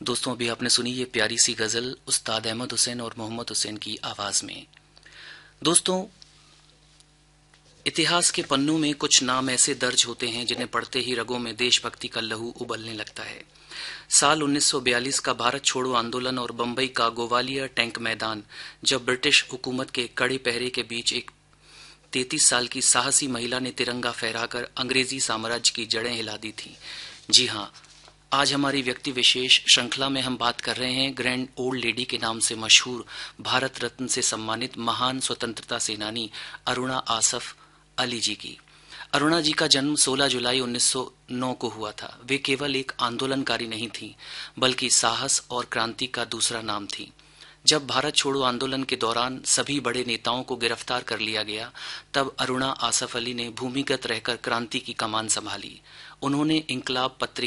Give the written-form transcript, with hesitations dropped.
दोस्तों अभी आपने सुनी ये प्यारी सी गजल उस्ताद अहमद हुसैन और मोहम्मद हुसैन की आवाज में। दोस्तों, इतिहास के पन्नों में कुछ नाम ऐसे दर्ज होते हैं जिन्हें पढ़ते ही रगों में देशभक्ति का लहू उबलने लगता है। साल 1942 का भारत छोड़ो आंदोलन और बंबई का गोवालियर टैंक मैदान, जब ब्रिटिश हुकूमत के कड़े पहरे के बीच एक 33 साल की साहसी महिला ने तिरंगा फहराकर अंग्रेजी साम्राज्य की जड़ें हिला दी थी। जी हाँ, आज हमारी व्यक्ति विशेष श्रृंखला में हम बात कर रहे हैं ग्रैंड ओल्ड लेडी के नाम से मशहूर, भारत रत्न से सम्मानित महान स्वतंत्रता सेनानी अरुणा आसफ अली जी की। अरुणा जी का जन्म 16 जुलाई 1909 को हुआ था। वे केवल एक आंदोलनकारी नहीं थीं, बल्कि साहस और क्रांति का दूसरा नाम थी। जब भारत छोड़ो आंदोलन के दौरान सभी बड़े नेताओं को गिरफ्तार कर लिया गया, तब अरुणा आसफ अली ने भूमिगत रहकर क्रांति की कमान संभाली। उन्होंने इंकलाब पत्रिका